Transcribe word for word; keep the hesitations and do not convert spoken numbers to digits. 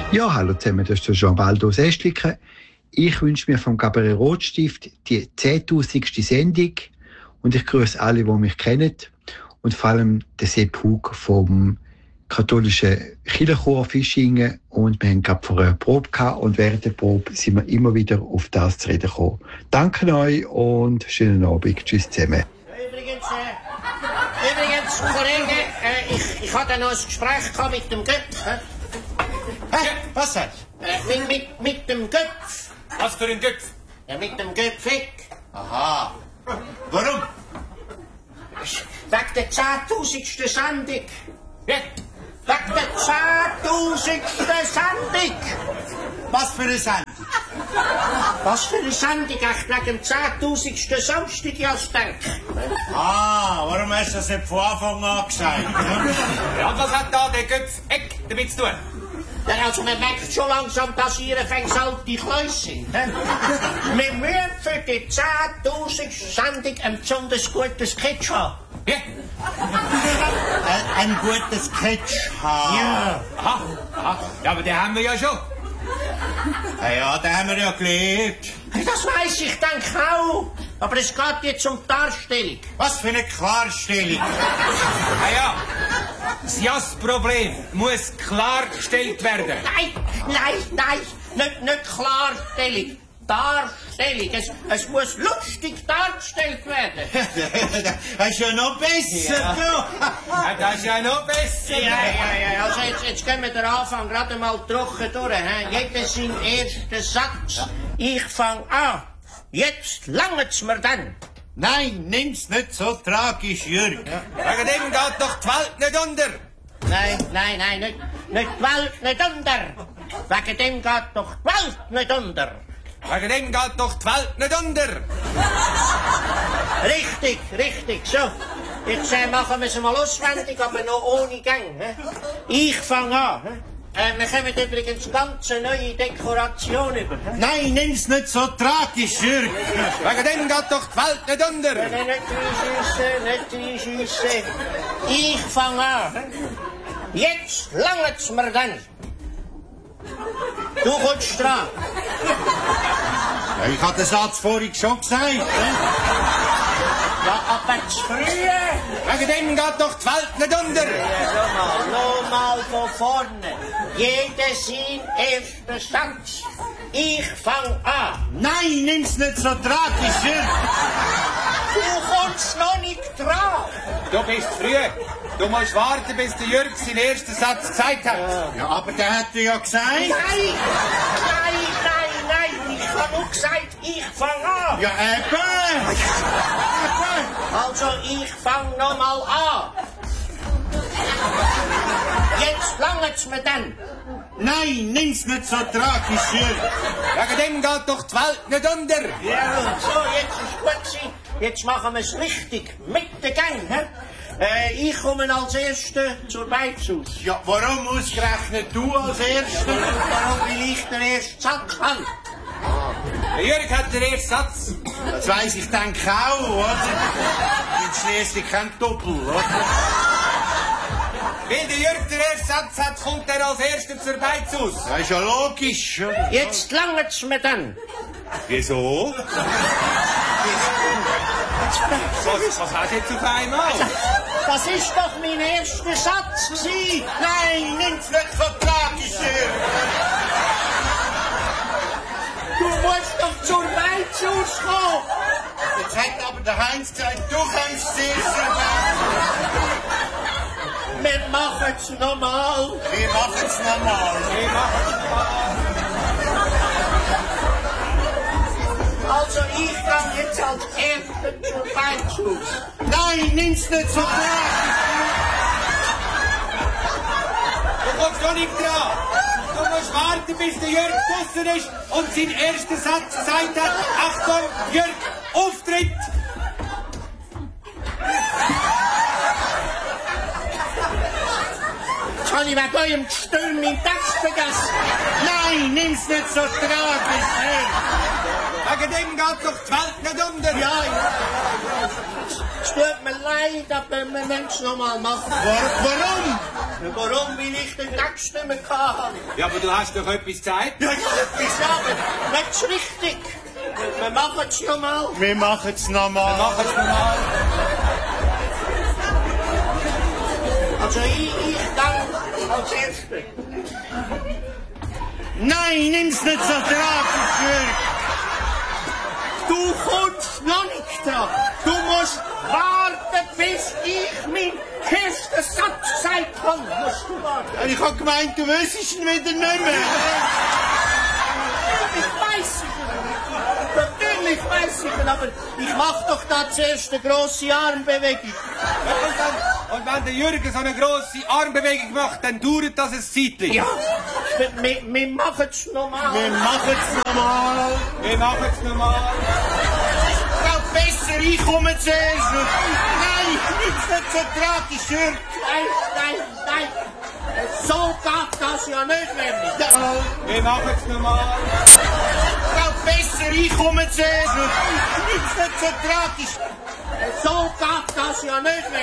Ja, hallo zusammen, das ist der Jean-Baldo Sestliken. Ich wünsche mir vom Cabaret Rotstift die zehntausendste Sendung und ich grüße alle, die mich kennen und vor allem den Sepp Hug vom katholischen Kirchenchor Fischingen, und wir haben gerade vor einer Probe gehabt und während der Probe sind wir immer wieder auf das zu reden gekommen. Danke euch und schönen Abend. Tschüss zusammen. Übrigens, äh, übrigens, Kollege, äh, ich, ich hatte noch ein Gespräch gehabt mit dem Göpf. Hä? Hä? Was sagst du? Äh, mit, mit, mit dem Göpf. Was für ein Göpf? Ja, mit dem Göpfig. Aha. Warum? Wegen der zehntausendsten Sendung. Ja? Wegen der zehntausendsten Sendung. Was für eine Sendung? Was für eine Sendung? Echt wegen dem zehntausendsten Samstag, ja, ich denke. Ah, warum hast du das nicht von Anfang an gesagt? Ja, und was hat da der Göpf Eck damit zu tun? Ja, also man merkt schon langsam, dass ihr fängt alte Kleus sind. Wir müssen für die zehntausendste Sendung ein besonders gutes Sketch haben. Ja? ein, ein gutes Sketch haben? Ja. Aha, aha. Ja, aber den haben wir ja schon. Ja, ja, den haben wir ja gelernt. Das weiss ich, denke auch. Aber es geht jetzt um die Darstellung. Was für eine Klarstellung? Ah ja, das Jass-Problem muss klargestellt werden. Nein, nein, nein, nicht, nicht Klarstellung. Darstellung. Es, es muss lustig dargestellt werden. Das ist ja noch besser, ja. Du. Ja, das ist ja noch besser. Ja, ja, ja. Also jetzt, jetzt gehen wir den Anfang gerade mal trocken durch. He? Jeder seinen ersten Satz. Ich fang an. Jetzt langt's mir dann. Nein, nimm's nicht so tragisch, Jürg. Ja. Wegen dem geht doch die Welt nicht unter. Nein, nein, nein, nicht, nicht die Welt nicht unter. Wegen dem geht doch die Welt nicht unter. Wegen dem geht doch die Welt nicht unter. Richtig, richtig, so. Jetzt äh, machen wir es mal auswendig, aber noch ohne Gang. He? Ich fange an. He? Äh, wir kommen übrigens ganz eine neue Dekoration über. He? Nein, nimm's nicht so tragisch, Jürg. Wegen dem geht doch die Welt nicht unter. Nein, nein, nicht reinschiessen, nicht reinschiessen. Ich fange an. He? Jetzt langt's mir dann. Du kommst dran. Ja, ich habe den Satz vorhin schon gesagt. Ne? Ja, aber zu früh. Wegen dem geht doch die Welt nicht unter. Ja, noch mal von vorne. Jeder sein erster Satz. Ich fang an. Nein, nimm's nicht so tragisch. Du kommst noch nicht dran. Du bist früh. Du musst warten, bis der Jürg seinen ersten Satz gesagt hat. Ja, ja, aber der hat er ja gesagt. Nein, nein, nein, nein. Ich habe nur gesagt, ich fang an. Ja, eben. eben. Also, ich fang noch mal an. Jetzt langt's mir dann. Nein, nimm's nicht so tragisch, Jürg. Wegen dem geht doch die Welt nicht unter. Ja, so, jetzt ist gut gewesen. Jetzt machen wir es richtig. Mit der Gang, hä? Äh, ich komme als Erster zur Beizus. Ja, warum ausgerechnet du als Erster? Warum will ich den ersten Satz haben? Der Jürg hat den ersten Satz. Das weiss ich, denke auch, oder? Jetzt schließlich kein Doppel, oder? Weil der Jürg den ersten Satz hat, kommt er als Erster zur Beizus. Das ist ja logisch. Jetzt langt's mir dann. Wieso? Was, was hast du jetzt auf einmal? Das ist doch mein erster Satz gewesen. Nein, nimm's nicht so tragisch. Du musst doch zur Beizus kommen. Jetzt hat aber der Heinz gesagt, du kannst zuerst. Wir machen's nochmal. Wir machen's nochmal. Wir machen's nochmal. Also ich kann jetzt als Erster zur Beizus. Nein, nimm's nicht so tragisch. Du kommst doch nicht dran. Du musst warten, bis der Jürg draussen ist und seinen ersten Satz gesagt hat. Achtung, Jürg, Auftritt! Jetzt habe ich wegen eurem Gestürm meinen Text vergessen. Nein, nimm's nicht so tragisch. Wegen dem geht doch die Welt nicht unter. Ja, ja. Es tut mir leid, aber wir müssen es noch mal machen. Warum? Warum? Weil ich den Text nicht mehr hatte. Ja, aber du hast doch etwas gezeigt. Ja, ja, etwas, aber nicht richtig. Wir machen es noch mal. Wir machen es nochmal. Wir machen es normal. Also ich, ich gehe als Erster. Nein, nimm's nicht so tragisch, Jürg. Du kommst noch nicht dran. Du musst warten, bis ich meinen ersten Satz gesagt habe. Musst du warten. Ich hab gemeint, du wüsstest ihn wieder nicht mehr. Ich weiss es. Natürlich weiss ich es, aber ich mach doch da zuerst eine grosse Armbewegung. Und, dann, und wenn der Jürgen so eine grosse Armbewegung macht, dann dauert das ein Zeitchen. Ja, wir, wir machen es nochmal. Wir machen es nochmal. Wir machen es normal. Auch besser, ich komme zuerst. Nein, nimm's nicht so tragisch, Jürg. Nein, nein, nein. So geht das ja nicht, nämlich. Ja. Wir machen es normal. Auch besser, ich komme zuerst. Nimm's nicht so tragisch. So geht das ja nicht, nämlich.